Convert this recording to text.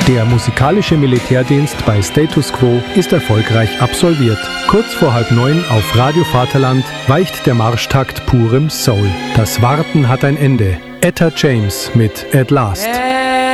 Der musikalische Militärdienst bei Status Quo ist erfolgreich absolviert. Kurz vor 8:30 auf Radio Vaterland weicht der Marschtakt purem Soul. Das Warten hat ein Ende. Etta James mit At Last.